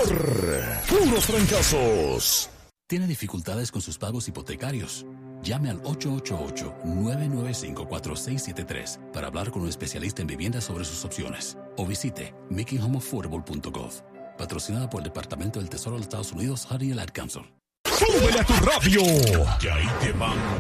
puros fracasos. ¿Tiene dificultades con sus pagos hipotecarios? Llame al 888-995-4673 para hablar con un especialista en viviendas sobre sus opciones. O visite makinghomeaffordable.gov. Patrocinada por el Departamento del Tesoro de los Estados Unidos, Harry Ad Council. ¡Súbele a tu radio! Que ahí te van